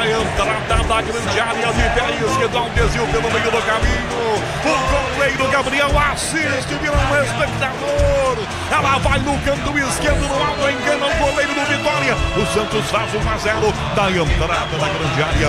entrada da grande área de Pérez, que dá um desvio pelo meio do caminho. O goleiro Gabriel assiste, vira um espectador. Ela vai no canto esquerdo, no alto, engana o goleiro do Vitória. O Santos faz 1-0 da entrada da grande área.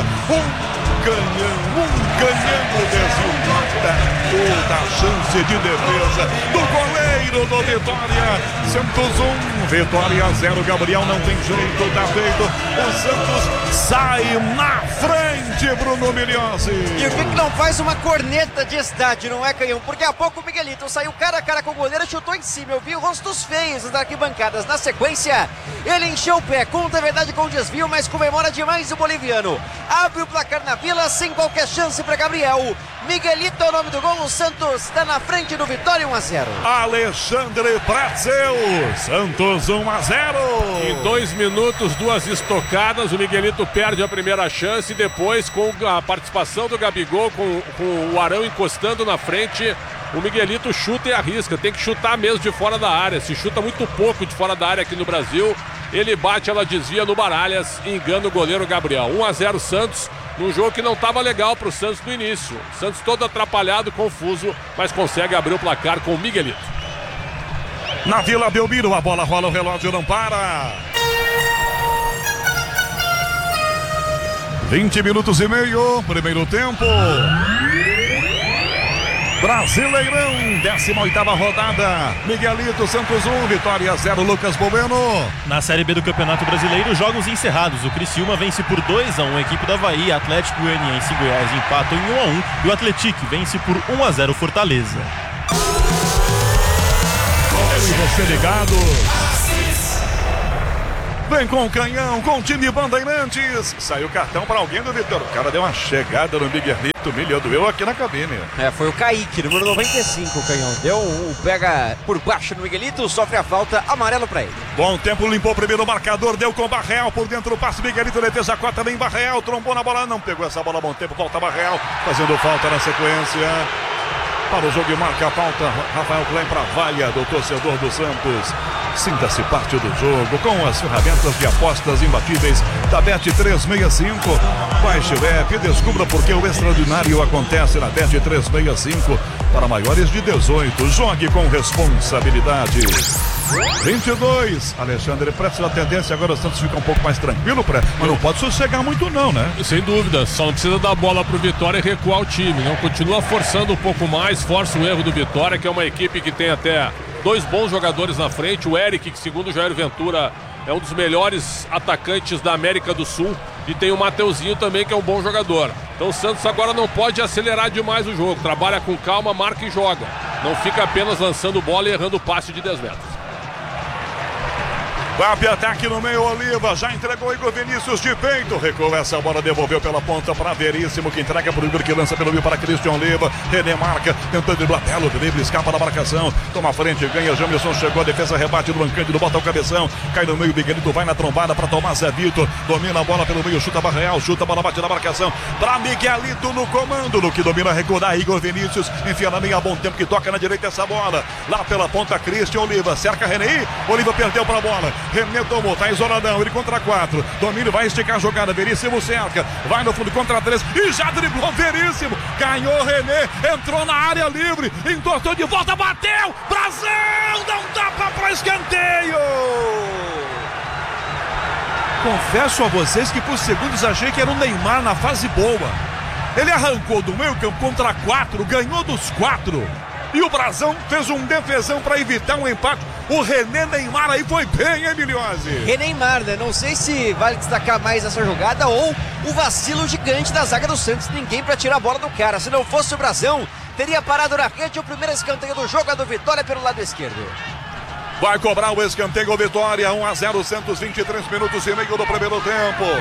Um canhão desviada. Toda a chance de defesa do goleiro do Vitória. Santos 1, Vitória 0. Gabriel não tem jeito, tá feito. O Santos sai na frente, Bruno Miliossi. E o que não faz uma corneta de estádio, não é, Canhão? Porque há pouco o Miguelito saiu cara a cara com o goleiro e chutou em cima. Eu vi rostos feios nas arquibancadas. Na sequência, ele encheu o pé, conta a verdade com o desvio, mas comemora demais o boliviano. Abre o placar na Vila sem qualquer chance para Gabriel. Miguelito é o nome do gol. O Santos está na frente do Vitória, 1-0. Alexandre Pretzel, Santos 1-0. Em 2 minutos, 2 estocadas, o Miguelito perde a primeira chance. Depois, com a participação do Gabigol, com o Arão encostando na frente, o Miguelito chuta e arrisca. Tem que chutar mesmo de fora da área. Se chuta muito pouco de fora da área aqui no Brasil. Ele bate, ela desvia no Baralhas e engana o goleiro Gabriel. 1-0 Santos, num jogo que não estava legal para o Santos no início. O Santos todo atrapalhado, confuso, mas consegue abrir o placar com o Miguelito. Na Vila Belmiro, a bola rola, o relógio não para. 20 minutos e meio, primeiro tempo. Brasileirão, 18ª rodada. Miguelito, Santos 1, Vitória 0, Lucas Boveno. Na Série B do Campeonato Brasileiro, jogos encerrados. O Criciúma vence por 2-1 a equipe do Avaí. Atlético Goianiense e Goiás empatam em 1-1. E o Atlético vence por 1-0 Fortaleza. E você ligado. Vem com o Canhão, com o time Bandeirantes. Saiu cartão para alguém do Vitória. O cara deu uma chegada no Miguelito, milhando eu aqui na cabine. Foi o Kaique, número 95, o Canhão. Deu um pega por baixo no Miguelito, sofre a falta, amarelo para ele. Bom tempo, limpou o primeiro marcador, deu com o Barreal por dentro o passe. Miguelito, defesa 4 também. Barreal trombou na bola, não pegou essa bola. Bom tempo, volta Barreal, fazendo falta na sequência. Para o jogo e marca a falta. Rafael Klein para a vaia do torcedor do Santos. Sinta-se parte do jogo com as ferramentas de apostas imbatíveis da Bet365. Baixe o app e descubra por que o extraordinário acontece na Bet365. Para maiores de 18, jogue com responsabilidade. 22, Alexandre Pretzel, a tendência agora o Santos fica um pouco mais tranquilo, mas não pode sossegar muito não, né? Sem dúvida, só não precisa dar bola pro Vitória e recuar o time, não continua forçando um pouco mais, força o erro do Vitória, que é uma equipe que tem até 2 bons jogadores na frente, o Eric, que segundo o Jair Ventura é um dos melhores atacantes da América do Sul, e tem o Mateuzinho também, que é um bom jogador. Então o Santos agora não pode acelerar demais o jogo, trabalha com calma, marca e joga, não fica apenas lançando bola e errando o passe de 10 metros. Vai ataque no meio, Oliva, já entregou Igor Vinícius de peito, recua essa bola, devolveu pela ponta para Veríssimo, que entrega para o Igor, que lança pelo meio para Christian Oliva. René marca, tentando driblar, belo drible, escapa da marcação, toma a frente, ganha, Jamilson chegou, a defesa rebate do Cândido, bota o cabeção, cai no meio, Miguelito vai na trombada para tomar Zé Vitor, domina a bola pelo meio, chuta Barreal, chuta a bola, bate na marcação, para Miguelito no comando, no que domina, recordar Igor Vinícius, enfia na meia, bom tempo que toca na direita essa bola, lá pela ponta Christian Oliva, cerca René, Oliva perdeu para a bola, René tomou, tá isoladão, ele contra 4, domínio, vai esticar a jogada, Veríssimo cerca, vai no fundo contra 3 e já driblou Veríssimo, ganhou René, entrou na área livre, entortou de volta, bateu, Brasil, dá um tapa para escanteio. Confesso a vocês que por segundos achei que era o Neymar na fase boa. Ele arrancou do meio campo contra 4, ganhou dos 4. E o Brazão fez um defesão para evitar um empate. O René Neymar aí foi bem, hein, Miliose? René Neymar, né? Não sei se vale destacar mais essa jogada ou o vacilo gigante da zaga do Santos. Ninguém para tirar a bola do cara. Se não fosse o Brazão, teria parado na rede o primeiro escanteio do jogo, a do Vitória pelo lado esquerdo. Vai cobrar o escanteio, Vitória, 1-0, Santos, 23 minutos e meio do primeiro tempo.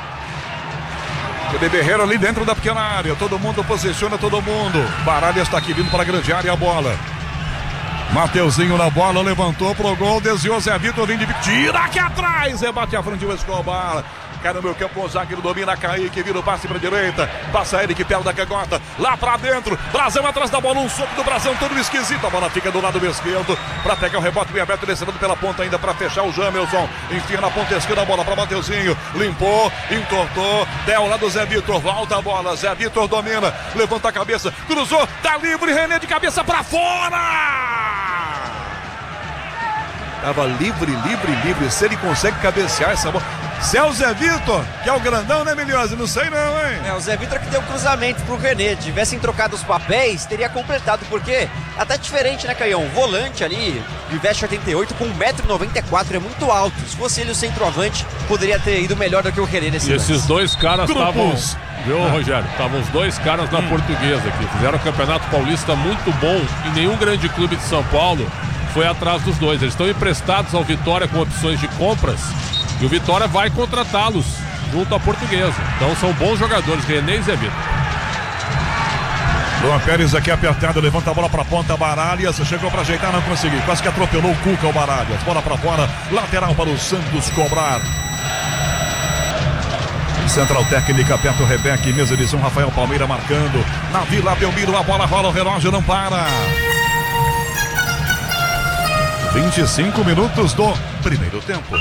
O Berreiro ali dentro da pequena área, todo mundo posiciona todo mundo. Baralhas está aqui vindo para a grande área, a bola. Mateuzinho na bola, levantou pro gol, desviou Zé Vitor, vem de tira aqui atrás, rebate à frente o Escobar. Cai no meu campo, o zagueiro domina, Kaique, vira o passe pra direita. Passa ele que perde da canhota. Lá pra dentro. Brasão atrás da bola. Um soco do Brasão todo esquisito. A bola fica do lado esquerdo. Pra pegar o rebote bem aberto. Descendo pela ponta ainda pra fechar o Jamelson. Enfia na ponta esquerda a bola pra Mateuzinho. Limpou, entortou. Deu lá do Zé Vitor. Volta a bola. Zé Vitor domina. Levanta a cabeça. Cruzou. Tá livre. René de cabeça pra fora. Tava livre. Se ele consegue cabecear essa bola. Se é o Zé Vitor, que é o grandão, né, Milhose? Não sei não, hein? É, o Zé Vitor que deu cruzamento pro René. Tivessem trocado os papéis, teria completado, porque até diferente, né, Caião? O volante ali, de veste 88, com 1,94 m, é muito alto. Se fosse ele o centroavante, poderia ter ido melhor do que o René nesse lance. Esses dois caras estavam... Viu, Rogério? Estavam os dois caras na Portuguesa aqui. Fizeram um campeonato paulista muito bom e nenhum grande clube de São Paulo foi atrás dos dois. Eles estão emprestados ao Vitória com opções de compras. E o Vitória vai contratá-los junto à Portuguesa. Então são bons jogadores, René e Zé Vitor. Luan Pérez aqui apertado, levanta a bola pra ponta, Baralhas, chegou pra ajeitar, não conseguiu. Quase que atropelou o Cuca, o Baralhas. Bola pra fora, lateral para o Santos cobrar. Central técnica, aperta o Rebeque, mesa de som, Rafael Palmeira marcando. Na Vila Belmiro, a bola rola, o relógio não para. 25 minutos do primeiro tempo.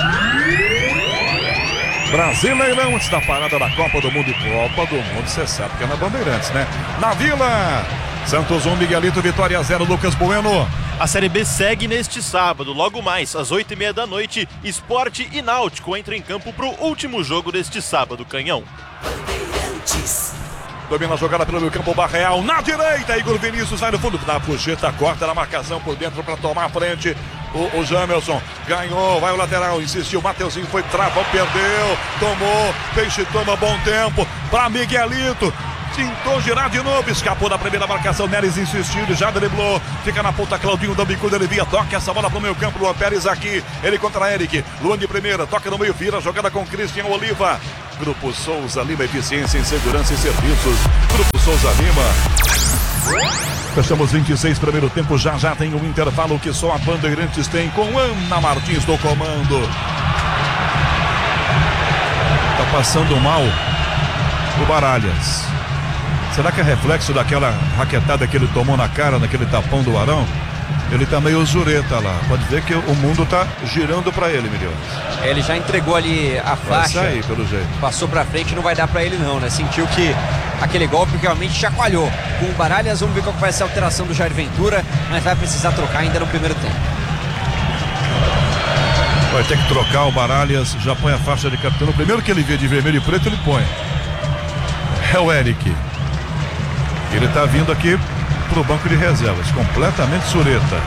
Brasileirão, antes da parada da Copa do Mundo. Copa do Mundo, você sabe que é na Bandeirantes, né? Na Vila, Santos 1, Miguelito, Vitória 0, Lucas Bueno. A Série B segue neste sábado, logo mais, às 8h30 da noite, Sport e Náutico entram em campo para o último jogo deste sábado, Canhão. Domina a jogada pelo meio campo, Barreal na direita, Igor Vinícius vai no fundo da puxeta, corta na marcação por dentro para tomar a frente. O Jamelson ganhou, vai o lateral, insistiu, Mateuzinho foi travão, perdeu, tomou, Peixe toma bom tempo para Miguelito. Tentou girar de novo, escapou da primeira marcação, Neres insistiu, já driblou, fica na ponta, Claudinho da bicuda, ele via, toca essa bola pro meio campo, Luan Pérez aqui, ele contra Eric, Luan de primeira, toca no meio, vira, jogada com Cristian Oliva. Grupo Souza Lima, eficiência em segurança e serviços. Grupo Souza Lima. Fechamos 26, primeiro tempo, já tem um intervalo que só a Bandeirantes tem, com Ana Martins do comando. Tá passando mal o Baralhas. Será que é reflexo daquela raquetada que ele tomou na cara, naquele tapão do Arão? Ele tá meio zureta lá. Pode ver que o mundo tá girando pra ele, Milhões. Ele já entregou ali a faixa. Vai sair, pelo jeito. Passou pra frente, não vai dar pra ele não, né? Sentiu que aquele golpe realmente chacoalhou. Com o Baralhas, vamos ver qual vai ser a alteração do Jair Ventura, mas vai precisar trocar ainda no primeiro tempo. Vai ter que trocar o Baralhas, já põe a faixa de capitão. O primeiro que ele vê de vermelho e preto, ele põe. É o Eric. Ele tá vindo aqui pro banco de reservas, completamente sureta.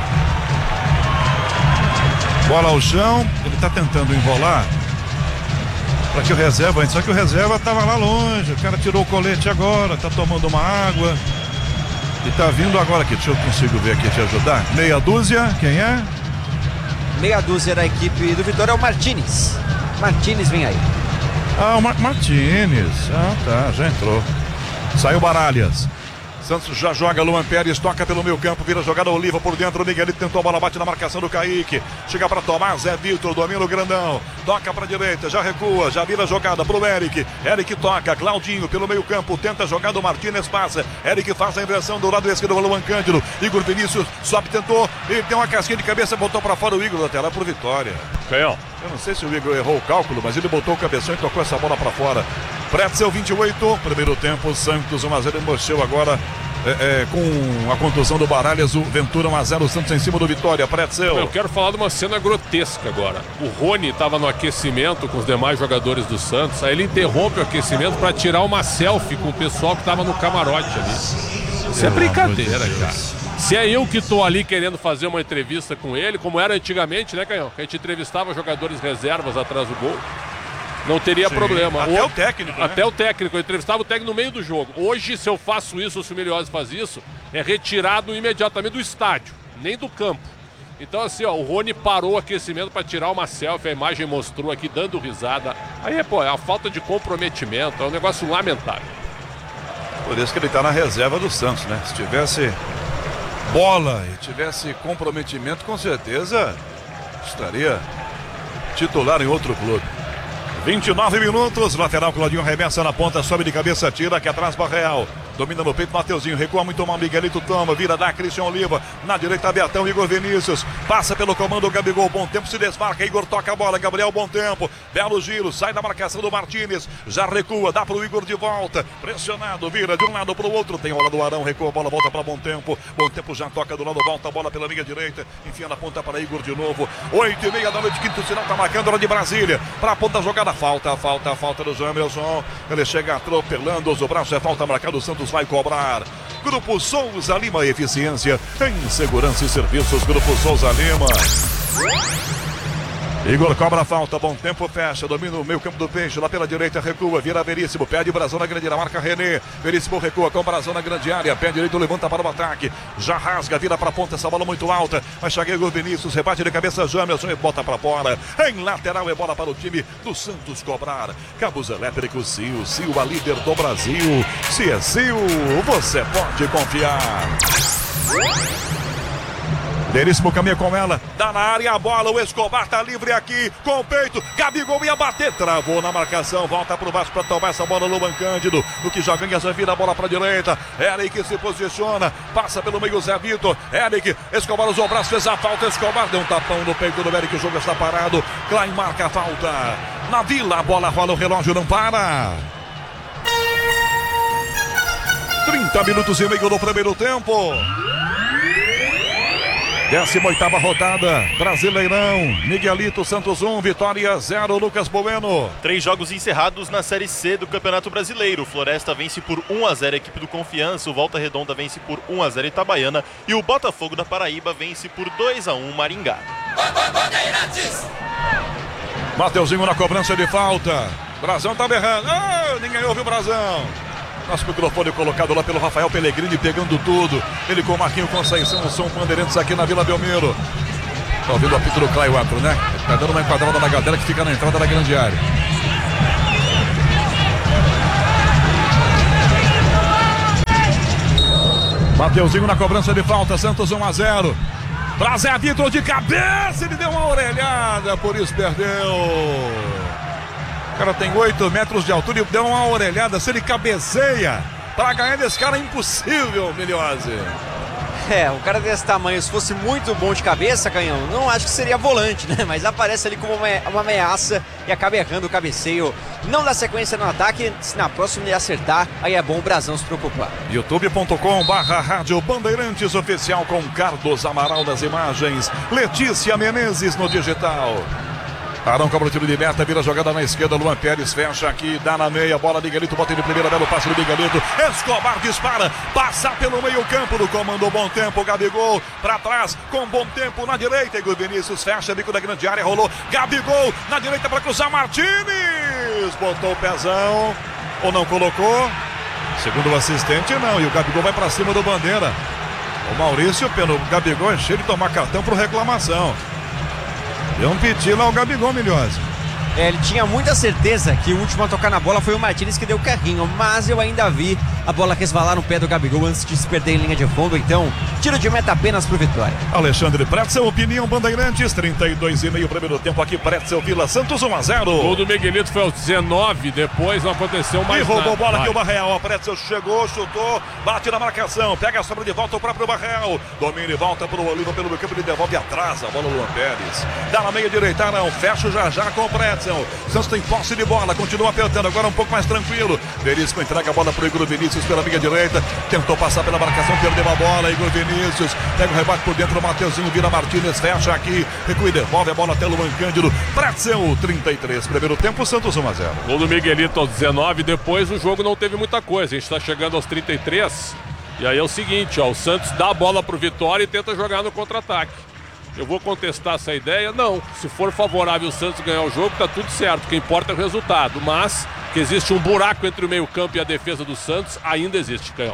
Bola ao chão, ele tá tentando enrolar para que o reserva, só que o reserva tava lá longe, o cara tirou o colete agora, tá tomando uma água e tá vindo agora aqui, deixa eu consigo ver aqui te ajudar. Meia dúzia, quem é? Meia dúzia da equipe do Vitória é o Martínez. Martínez vem aí. Ah, o Martínez, tá, já entrou. Saiu Baralhas. Santos já joga, Luan Pérez toca pelo meio campo, vira jogada Oliva por dentro, o Miguelito tentou a bola, bate na marcação do Kaique, chega para tomar, Zé Vitor, domina o grandão, toca para direita, já recua, já vira jogada pro Eric, Eric toca, Claudinho pelo meio campo, tenta a jogada, o Martínez passa, Eric faz a inversão do lado esquerdo, o Luan Cândido, Igor Vinícius, sobe, tentou, ele deu uma casquinha de cabeça, botou para fora o Igor, lateral pro Vitória. Canhão. Eu não sei se o Igor errou o cálculo, mas ele botou o cabeção e tocou essa bola para fora. Pretzel 28, primeiro tempo, Santos 1-0, ele mexeu agora com a contusão do Baralhas, o Ventura 1-0, o Santos em cima do Vitória. Pretzel. Eu quero falar de uma cena grotesca agora. O Rony estava no aquecimento com os demais jogadores do Santos, aí ele interrompe o aquecimento para tirar uma selfie com o pessoal que estava no camarote ali. Isso é brincadeira, cara. Se é eu que tô ali querendo fazer uma entrevista com ele, como era antigamente, né, Canhão? Que a gente entrevistava jogadores reservas atrás do gol. Não teria problema. Até o técnico, né? Até o técnico. Eu entrevistava o técnico no meio do jogo. Hoje, se eu faço isso, ou se o Milhose faz isso, é retirado imediatamente do estádio, nem do campo. Então, assim, ó, o Rony parou o aquecimento para tirar uma selfie, a imagem mostrou aqui, dando risada. Aí, é a falta de comprometimento, é um negócio lamentável. Por isso que ele tá na reserva do Santos, né? Se tivesse bola e tivesse comprometimento, com certeza estaria titular em outro clube. 29 minutos, lateral Claudinho remessa na ponta, sobe de cabeça, tira aqui atrás para Real. Domina no peito, Mateuzinho, recua muito mal, Miguelito toma, vira da Christian Oliva, na direita Betão, Igor Vinícius, passa pelo comando o Gabigol, bom tempo, se desmarca, Igor toca a bola, Gabriel, bom tempo, belo giro, sai da marcação do Martínez, já recua, dá pro Igor de volta, pressionado, vira de um lado pro outro, tem hora do Arão, recua a bola, volta para bom tempo já toca do lado, volta a bola pela linha direita, enfia na ponta para Igor de novo, 8h30 da noite, quinto sinal, tá marcando hora de Brasília, pra ponta jogada, falta do Jamerson, ele chega atropelando os braços, é falta marcada, o Santos vai cobrar. Grupo Souza Lima, eficiência em segurança e serviços. Grupo Souza Lima. Igor cobra a falta, bom tempo, fecha, domina o meio campo do Peixe, lá pela direita, recua, vira Veríssimo, pede Brazão na grande área, marca René, Veríssimo recua com Brazão na grande área, pé direito, levanta para o ataque, já rasga, vira para a ponta, essa bola muito alta, vai chegar Igor Vinícius, rebate de cabeça, Jamerson e bota para fora, em lateral é bola para o time do Santos cobrar, Cabos Elétricos Sil, a líder do Brasil, se é Sil, você pode confiar. Veríssimo caminha com ela, dá na área a bola, o Escobar tá livre aqui, com o peito, Gabigol ia bater, travou na marcação, volta pro baixo para tomar essa bola, Luan Cândido, no que já ganha, já vira a bola pra direita, Eric se posiciona, passa pelo meio Zé Vitor, Eric, Escobar usou o braço, fez a falta, Escobar deu um tapão no peito do Eric, o jogo está parado, Klein marca a falta, na Vila, a bola rola, o relógio não para. 30 minutos e meio no primeiro tempo. 18ª rodada, Brasileirão, Miguelito, Santos 1, Vitória 0, Lucas Bueno. 3 jogos encerrados na Série C do Campeonato Brasileiro. Floresta vence por 1-0 a equipe do Confiança, o Volta Redonda vence por 1-0 Itabaiana e o Botafogo da Paraíba vence por 2-1 Maringá. Mateuzinho na cobrança de falta, Brazão tá berrando, ninguém ouve o Brazão. Nosso microfone colocado lá pelo Rafael Pellegrini, pegando tudo. Ele com o Marquinho Conceição, o São Bandeirantes aqui na Vila Belmiro. Tá ouvindo o apito do Clay 4, né? Tá dando uma enquadrada na galera que fica na entrada da grande área. Mateuzinho na cobrança de falta, Santos 1-0. Zé Vitor de cabeça, ele deu uma orelhada, por isso perdeu. O cara tem 8 metros de altura e deu uma orelhada. Se ele cabeceia para ganhar desse cara é impossível, Miliose. Um cara desse tamanho, se fosse muito bom de cabeça, Canhão, não acho que seria volante, né? Mas aparece ali como uma ameaça e acaba errando o cabeceio. Não dá sequência no ataque, se na próxima ele acertar, aí é bom o Brazão se preocupar. youtube.com/Rádio Bandeirantes Oficial com Carlos Amaral nas imagens, Letícia Menezes no digital. Arão cobra o tiro de meta, vira a jogada na esquerda, Luan Pérez fecha aqui, dá na meia, bola Miguelito, bota de primeira, belo passe do Miguelito, Escobar dispara, passa pelo meio campo do comando, bom tempo, Gabigol, pra trás, com bom tempo na direita, Igor Vinícius fecha, bico da grande área, rolou, Gabigol, na direita pra cruzar, Martínez, botou o pezão, ou não colocou, segundo o assistente não, e o Gabigol vai pra cima do Bandeira, o Maurício, pelo Gabigol, é cheio de tomar cartão por reclamação. Deu um piti lá o Gabigol, Miliose. Ele tinha muita certeza que o último a tocar na bola foi o Martínez que deu o carrinho, mas eu ainda vi a bola resvalar no pé do Gabigol antes de se perder em linha de fundo, então tiro de meta apenas pro Vitória. Alexandre Pretzel, opinião Bandeirantes, 32,5 primeiro tempo aqui, Pretzel, Vila Santos 1-0. O gol do Miguelito foi aos 19, depois não aconteceu mais nada. E roubou bola aqui o Barreal, o Pretzel chegou, chutou, bate na marcação, pega a sobra de volta o próprio Barreal, domina e volta pro Oliva pelo meio campo, ele devolve atrás, a bola do Luan Pérez, dá na meia direita, não, fecha já com o Pretzel. Santos tem posse de bola, continua apertando, agora um pouco mais tranquilo. Veríssimo entrega a bola para o Igor Vinícius pela linha direita, tentou passar pela marcação, perdeu a bola, Igor Vinícius, pega o rebate por dentro, o Mateuzinho vira Martínez, fecha aqui, recua e devolve a bola até o Luan Cândido. Pretzel, 33, primeiro tempo, Santos 1-0. Gol do Miguelito aos 19, depois o jogo não teve muita coisa, a gente está chegando aos 33, e aí é o seguinte, o Santos dá a bola pro Vitória e tenta jogar no contra-ataque. Eu vou contestar essa ideia? Não. Se for favorável o Santos ganhar o jogo, tá tudo certo. O que importa é o resultado. Mas que existe um buraco entre o meio-campo e a defesa do Santos, ainda existe, Canhão.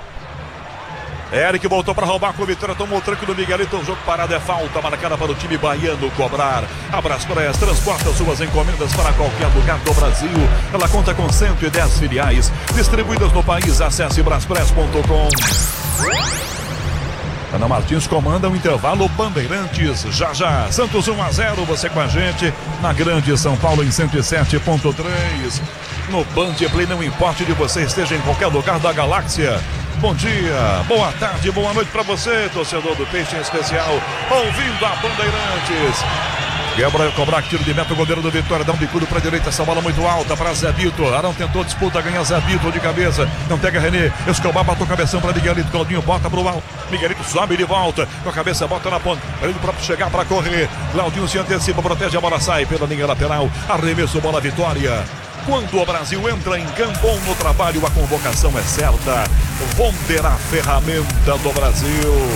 Eric voltou para roubar com o Vitória, tomou o tranco do Miguelito, o jogo parado é falta, marcada para o time baiano cobrar. A Braspress transporta suas encomendas para qualquer lugar do Brasil. Ela conta com 110 filiais distribuídas no país. Acesse braspress.com. Ana Martins comanda o intervalo Bandeirantes. Já já, Santos 1-0, você com a gente na Grande São Paulo em 107.3. No Band Play, não importa de você esteja em qualquer lugar da galáxia. Bom dia, boa tarde, boa noite para você, torcedor do Peixe em especial, ouvindo a Bandeirantes. Quebra, cobrar tiro de meta, o goleiro do Vitória dá um bicudo para a direita, essa bola muito alta para Zé Vitor. Arão tentou disputa, ganha Zé Vitor de cabeça, não pega René. Escobar bateu cabeção para Miguelito, Claudinho bota pro alto. Miguelito sobe de volta, com a cabeça bota na ponta, para ele próprio chegar para correr. Claudinho se antecipa, protege a bola, sai pela linha lateral, arremesso, bola Vitória. Quando o Brasil entra em campo ou no trabalho, a convocação é certa. Vonder a ferramenta do Brasil.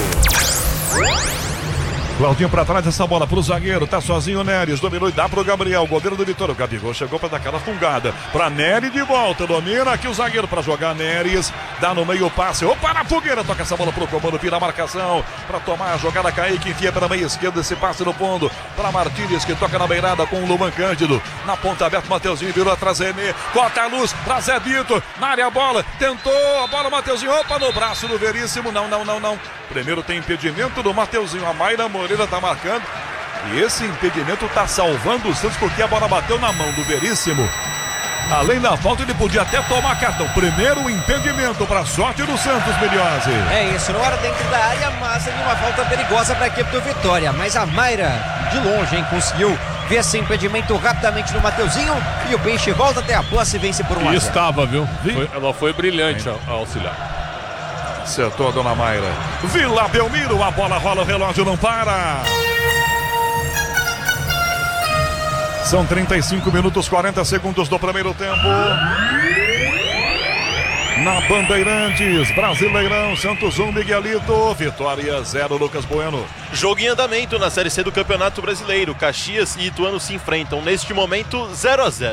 Claudinho para trás, essa bola pro zagueiro, tá sozinho o Neres, dominou e dá pro Gabriel, goleiro do Vitória. O Gabigol chegou para dar aquela fungada, pra Neres de volta, domina aqui o zagueiro para jogar Neres, dá no meio o passe, opa, na fogueira, toca essa bola pro comando, vira a marcação, para tomar a jogada, Kaique enfia pela meia esquerda, esse passe no fundo, para Martínez, que toca na beirada com o Luan Cândido, na ponta aberta, Mateuzinho virou atrás, René, corta a luz, pra Zé Vitor, na área a bola, tentou, a bola, Mateuzinho, opa, no braço do Veríssimo, não. Primeiro tem impedimento do Mateuzinho, a Mayra Moreira tá marcando. E esse impedimento tá salvando o Santos porque a bola bateu na mão do Veríssimo. Além da falta, ele podia até tomar cartão. Primeiro impedimento para sorte do Santos, Miliose. É isso, não era dentro da área, mas seria uma falta perigosa para a equipe do Vitória. Mas a Mayra, de longe, hein, conseguiu ver esse impedimento rapidamente no Mateuzinho. E o Peixe volta até a posse e vence por 1-0. E estava, viu? Ela foi brilhante a auxiliar. Acertou a dona Mayra. Vila Belmiro, a bola rola, o relógio não para. São 35 minutos, 40 segundos do primeiro tempo. Na Bandeirantes, Brasileirão, Santos 1, Miguelito, Vitória 0, Lucas Bueno. Jogo em andamento na Série C do Campeonato Brasileiro. Caxias e Ituano se enfrentam neste momento 0-0.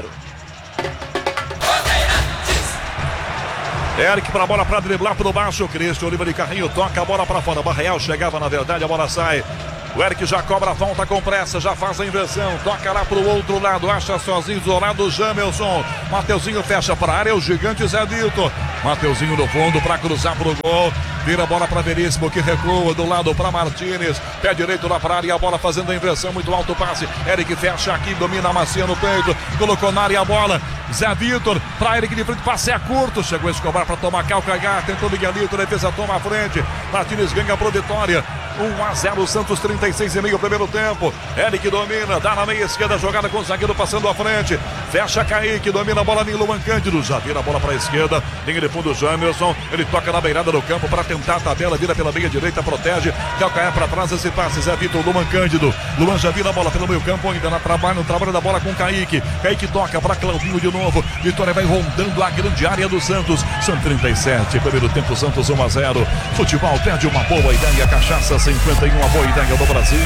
Eric para a bola para driblar por baixo. Cristian Oliva de carrinho, toca a bola para fora. Barreal chegava, na verdade, a bola sai. O Eric já cobra a falta com pressa, já faz a inversão. Toca lá para o outro lado, acha sozinho, isolado o Jamelson. Mateuzinho fecha para a área, o gigante Zé Vitor. Mateuzinho no fundo para cruzar para o gol. Vira a bola para Veríssimo, que recua do lado para Martínez. Pé direito lá para a área, a bola fazendo a inversão, muito alto o passe. Eric fecha aqui, domina a macia no peito. Colocou na área a bola. Zé Vitor para Eric de frente, passe é curto. Chegou a Escobar para tomar calcanhar. Tentou Miguelito, defesa toma a frente. Martínez ganha pro Vitória. 1-0, Santos 36,5 primeiro tempo. Eric domina, dá na meia esquerda, jogada com o zagueiro passando à frente. Fecha Kaique, domina a bola em Luan Cândido. Já vira a bola para a esquerda. Linha de fundo Jamerson. Ele toca na beirada do campo para tentar a tabela. Vira pela meia direita, protege. Calcanhar para trás esse passe. Zé Vitor, Luan Cândido. Luan já vira a bola pelo meio campo ainda no trabalho da bola com Kaique. Kaique toca para Claudinho de novo. Vitória vai rondando a grande área do Santos. São 37, primeiro tempo, Santos 1-0. Futebol perde uma boa ideia. Cachaça 51, a boa ideia do Brasil.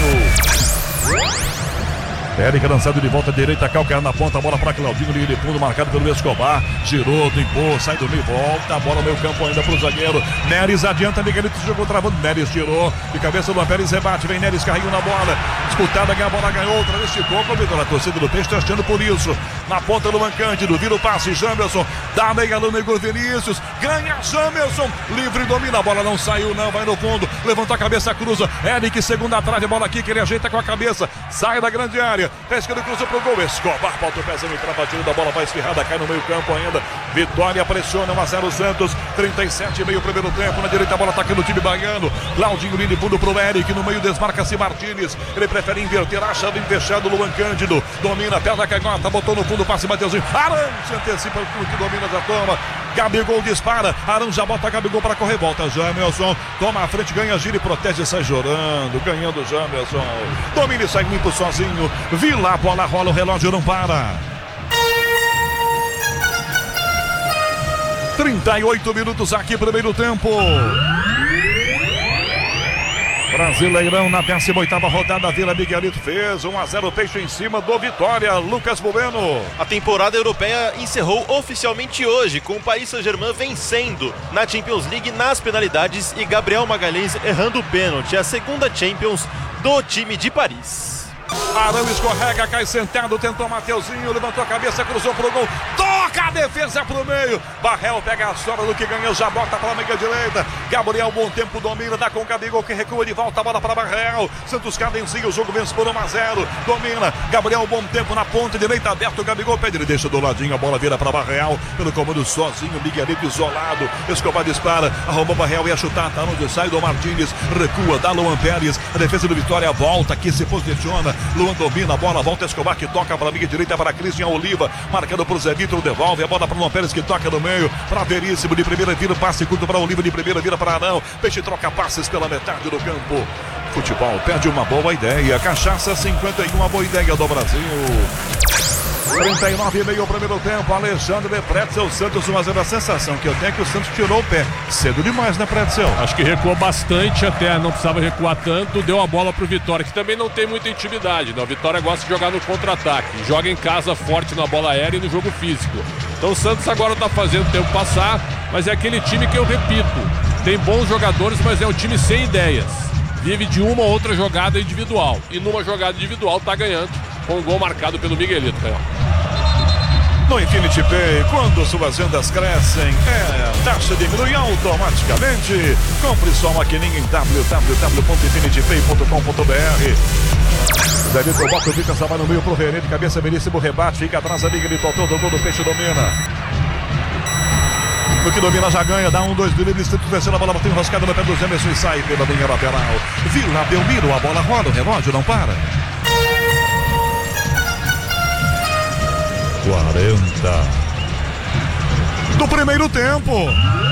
Eric lançado de volta direita, calcanhar na ponta, a bola para Claudinho, linha de fundo, marcado pelo Escobar. Girou, limpou, sai do meio, volta, a bola no meio campo ainda pro zagueiro. Neres adianta, Miguelito jogou travando, Neres tirou, de cabeça do Pérez, rebate, vem Neres, carrinho na bola. Disputada, ganha a bola, ganhou, outra vez ficou, convidou a torcida do Peixe, achando por isso. Na ponta do Cândido, vira o passe, Jamerson, dá meia no meio, Vinícius, ganha Jamerson, livre, domina, a bola não saiu não, vai no fundo, levanta a cabeça, cruza, Eric, segunda trave, bola aqui, que ele ajeita com a cabeça, sai da grande área. Pesca do cruza pro gol. Escobar, falta o pezão, entra batida da bola, vai esfirrada, cai no meio campo ainda. Vitória pressiona 1-0 Santos. 37,5 primeiro tempo. Na direita a bola atacando o time baiano. Claudinho linha de fundo pro Eric. No meio desmarca-se Martínez. Ele prefere inverter, acha bem fechado o Luan Cândido. Domina, pé da canhota, botou no fundo, passe Mateuzinho. Arão se antecipa, que domina, já toma. Gabigol dispara. Arão já bota Gabigol para correr. Volta Jamerson. Toma a frente, ganha, gira e protege, sai chorando. Ganhando Jamerson. Domina e sai limpo sozinho. Vila, a bola rola, o relógio não para. 38 minutos aqui, primeiro tempo. Brasileirão na 18ª rodada, Vila Miguelito fez 1-0, Peixe em cima do Vitória. Lucas Bueno. A temporada europeia encerrou oficialmente hoje, com o Paris Saint-Germain vencendo na Champions League nas penalidades e Gabriel Magalhães errando o pênalti. A segunda Champions do time de Paris. Arão escorrega, cai sentado, tentou Mateuzinho, levantou a cabeça, cruzou pro gol, toca a defesa pro meio. Barrel pega a sobra do que ganhou, já bota pra meia direita. Gabriel, bom tempo, domina, dá com o Gabigol que recua de volta, a bola para Barrel. Santos cadencia, o jogo vence por 1-0. Domina, Gabriel, bom tempo na ponta direita, aberto, o Gabigol pede, ele deixa do ladinho, a bola vira para Barrel. Pelo comando sozinho, Miguelito isolado. Escobar dispara, arrumou Barrel, ia chutar, tá onde sai do Martínez. Recua, dá Luan Pérez. A defesa do Vitória volta, aqui se posiciona. Luan domina a bola, volta Escobar que toca para a meia direita para Cristian Oliva. Marcando pro Zé Vitor, devolve a bola para Luan Pérez que toca no meio. Para Veríssimo, de primeira vira, passe curto para Oliva, de primeira vira para Arão. Peixe troca passes pela metade do campo. Futebol perde uma boa ideia. Cachaça 51, a boa ideia do Brasil. 39,5 o primeiro tempo. Alexandre Pretzel, Santos 1-0. A sensação que eu tenho é que o Santos tirou o pé cedo demais, né, Pretzel? Acho que recuou bastante, até não precisava recuar tanto. Deu a bola pro Vitória, que também não tem muita intimidade, né? O Vitória gosta de jogar no contra-ataque, joga em casa forte na bola aérea e no jogo físico. Então o Santos agora tá fazendo o tempo passar, mas é aquele time que eu repito, tem bons jogadores, mas é um time sem ideias. Vive de uma ou outra jogada individual, e numa jogada individual tá ganhando, com um gol marcado pelo Miguelito. No Infinity Pay, quando suas vendas crescem, a taxa diminui automaticamente. Compre sua maquininha em www.infinitypay.com.br. David Tobaco fica essa no meio pro René, de cabeça, Veríssimo rebate, fica atrás da Miguelito, ao todo gol do Peixe, domina. No que domina já ganha, dá 1-2 do livre, Santos vencendo a bola, bateu enroscada no pé do Emerson e sai pela linha lateral. Vila Belmiro, a bola roda, o relógio não para. 40 do primeiro tempo.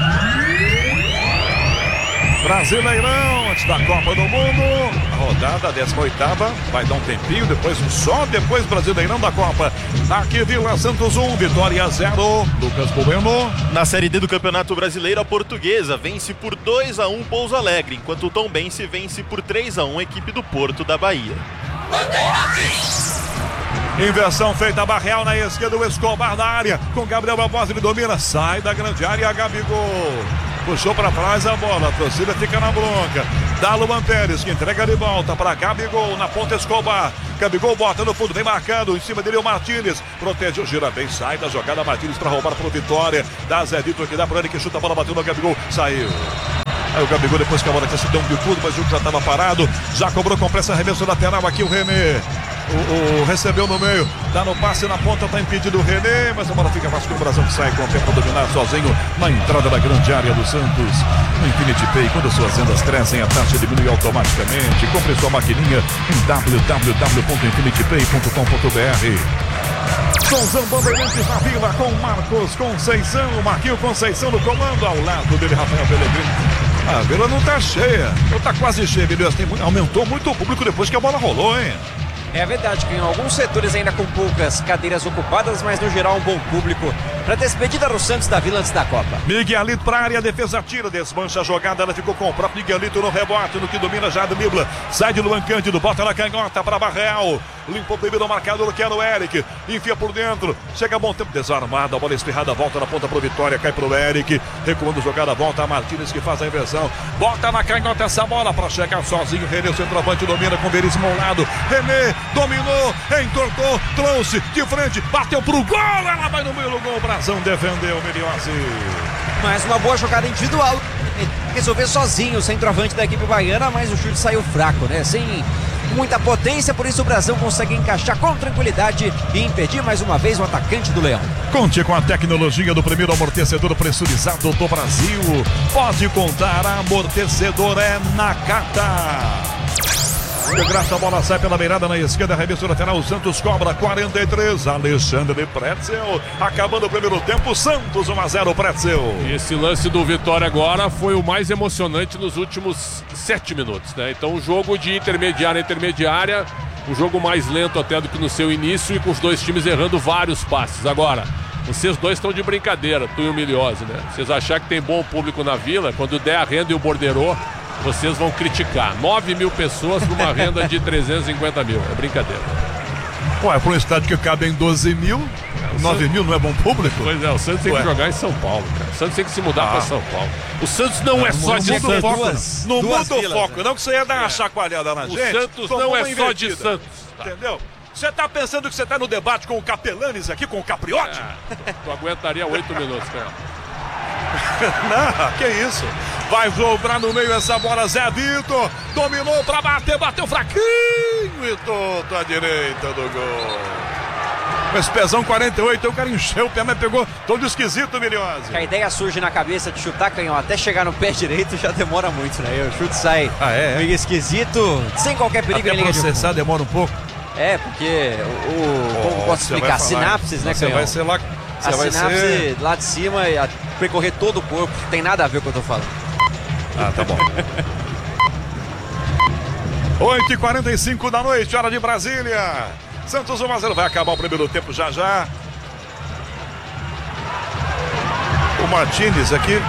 Brasileirão, antes da Copa do Mundo. A rodada 18ª vai dar um tempinho, só depois Brasileirão da Copa. Aqui Vila Santos 1, Vitória 0. Lucas Bueno. Na Série D do Campeonato Brasileiro, a Portuguesa vence por 2-1 Pouso Alegre, enquanto o Tombense vence por 3-1 a equipe do Porto da Bahia. Inversão feita, Barrel na esquerda, o Escobar na área, com Gabriel Barbosa, ele domina, sai da grande área, Gabigol. Puxou para trás a bola, a torcida fica na bronca. Dá Luan Pérez, que entrega de volta para Gabigol, na ponta Escobar. Gabigol bota no fundo, bem marcado, em cima dele o Martínez. Protegeu, gira bem, sai da jogada, Martínez para roubar pro Vitória. Dá Zé Vitor que dá para ele, que chuta a bola, bateu no Gabigol, saiu. Aí o Gabigol, depois que a bola tinha sido um bicudo, mas o jogo já estava parado. Já cobrou com pressa, arremesso lateral aqui o René. Recebeu no meio, dá no passe na ponta, tá impedido o René, mas a bola fica fácil com o Brasão que sai com o tempo para dominar sozinho na entrada da grande área do Santos. No Infinity Pay, quando suas vendas crescem, a taxa diminui automaticamente. Compre sua maquininha em www.infinitypay.com.br. Sonzão Bandeirantes na Vila com Marcos Conceição, Marquinho Conceição no comando, ao lado dele Rafael Pellegrini. A Vila não tá cheia, não tá quase cheia, Beleza. Aumentou muito o público depois que a bola rolou, hein? É verdade que em alguns setores ainda com poucas cadeiras ocupadas, mas no geral um bom público para despedida do Santos da Vila antes da Copa. Miguelito para a área, a defesa tira, desmancha a jogada, ela ficou com o próprio Miguelito no rebote, no que domina já do Nibla, sai de Luan Cândido, bota na canhota para Barreal, limpou o primeiro marcador que era o Eric, enfia por dentro, chega a bom tempo, desarmada, a bola espirrada, volta na ponta pro Vitória, cai pro Eric, recuando jogada, volta a Martínez que faz a inversão, bota na canhota essa bola para chegar sozinho, René, o centroavante domina com o Veríssimo ao lado, René dominou, entortou, trouxe de frente, bateu pro gol, ela vai no meio do gol, o Brasão defendeu, Miliose. Mais uma boa jogada individual, resolver sozinho o centroavante da equipe baiana, mas o chute saiu fraco, né? Sem muita potência, por isso o Brasão consegue encaixar com tranquilidade e impedir mais uma vez o atacante do Leão. Conte com a tecnologia do primeiro amortecedor pressurizado do Brasil. Pode contar, amortecedor é Nakata. De graça, a bola sai pela beirada na esquerda, arremesso lateral, o Santos cobra 43, Alexandre Pretzel, acabando o primeiro tempo, Santos 1-0, Pretzel. Esse lance do Vitória agora foi o mais emocionante nos últimos 7 minutos, né? Então um jogo de intermediária a intermediária, um jogo mais lento até do que no seu início e com os dois times errando vários passes. Agora, vocês dois estão de brincadeira, tu e o Miliose, né? Vocês achar que tem bom público na Vila, quando der a renda e o borderô, vocês vão criticar. 9 mil pessoas numa renda de 350 mil. É brincadeira. Ué, para um estádio que cabe em 12 mil, 9 mil não é bom público? Pois é, o Santos tem que jogar em São Paulo, cara. O Santos tem que se mudar para São Paulo. O Santos não é só de Santos. Não muda o foco, não, que você ia dar uma chacoalhada na gente. O Santos não é só de Santos. Entendeu? Você tá pensando que você tá no debate com o Capelanes aqui, com o Capriotti? Tu aguentaria 8 minutos, cara. Não, que isso. Vai sobrar no meio essa bola, Zé Vitor. Dominou pra bater, bateu fraquinho e toda a direita do gol. Esse pezão 48, o cara encheu o pé, mas pegou todo esquisito, Miliose. A ideia surge na cabeça de chutar canhão até chegar no pé direito já demora muito, né? O chute sai meio esquisito, sem qualquer perigo. Até processar demora um pouco. Porque como posso explicar? Sinapses, né, canhão? Você vai ser lá... A sinapse lá de cima e percorrer todo o corpo, não tem nada a ver com o que eu tô falando. Ah, tá bom. 8h45 da noite, hora de Brasília. Santos 1-0, vai acabar o primeiro tempo já. O Martínez aqui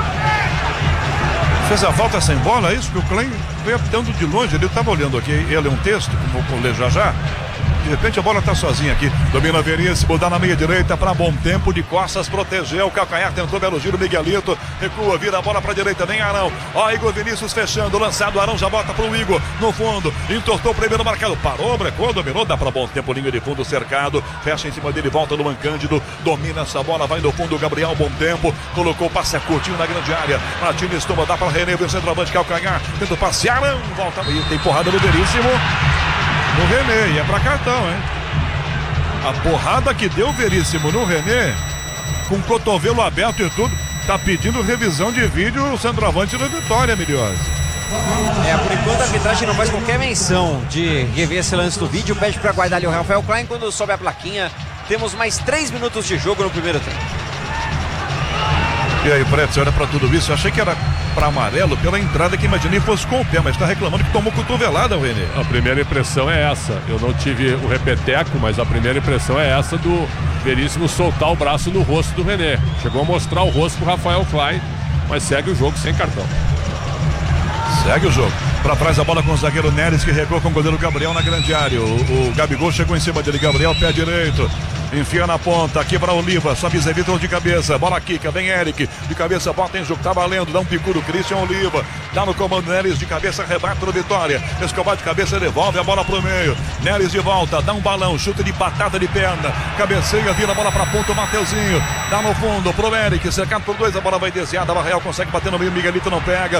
fez a falta sem bola, é isso? Que o Klein veio apitando de longe, ele estava olhando aqui, ele é um texto, como vou ler já. De repente a bola está sozinha aqui. Domina Veríssimo, dá na meia direita para Bom Tempo, de costas, protegeu o calcanhar, tentou belo giro, Miguelito, recua, vira a bola para a direita, vem Arão. Ó, Igor Vinícius fechando, lançado, Arão já bota para o Igor, no fundo, entortou o primeiro marcado, parou, brecou, dominou, dá para Bom Tempo, linha de fundo cercado, fecha em cima dele, volta no Mancândido, domina essa bola, vai no fundo, Gabriel Bom Tempo, colocou, passe curtinho na grande área, Martínez toma, dá para René, vem o centroavante, calcanhar, tenta o passe, Arão, volta, e tem porrada no Veríssimo. No René, e é pra cartão, hein? A porrada que deu o Veríssimo no René, com o cotovelo aberto e tudo, tá pedindo revisão de vídeo o centroavante da Vitória, Miliose. Por enquanto a arbitragem não faz qualquer menção de rever esse lance do vídeo, pede pra guardar ali o Rafael Klein. Quando sobe a plaquinha, temos mais 3 minutos de jogo no primeiro tempo. E aí, Preto, você olha pra tudo isso, eu achei que era pra amarelo pela entrada que imaginei fosse com o pé, mas tá reclamando que tomou cotovelada, o René. A primeira impressão é essa. Eu não tive o repeteco, mas a primeira impressão é essa do Veríssimo soltar o braço no rosto do René. Chegou a mostrar o rosto pro Rafael Klein, mas segue o jogo sem cartão. Segue o jogo. Pra trás a bola com o zagueiro Neres, que regou com o goleiro Gabriel na grande área. O Gabigol chegou em cima dele. Gabriel, pé direito. Enfia na ponta, aqui para Oliva, sobe Zé Vitor de cabeça, bola quica, vem Eric, de cabeça, bota em jogo, tá valendo, dá um picudo, Christian Oliva, dá no comando Neres de cabeça, rebate no Vitória, Escobar de cabeça, devolve a bola pro meio, Neres de volta, dá um balão, chute de batata de perna, cabeceia, vira a bola pra ponta, o Mateuzinho, dá no fundo pro Eric, cercado por 2, a bola vai desviada, a Real consegue bater no meio, Miguelito não pega,